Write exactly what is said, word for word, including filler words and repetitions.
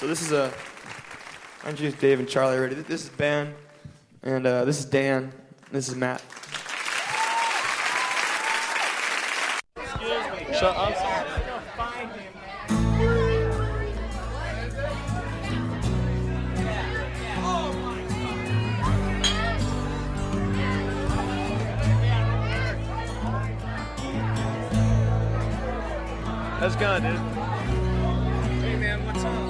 So this is a, I introduced Dave and Charlie already. This is Ben, and uh, this is Dan, and this is Matt. Excuse me. Shut up. How's it going, dude? Hey man, what's up?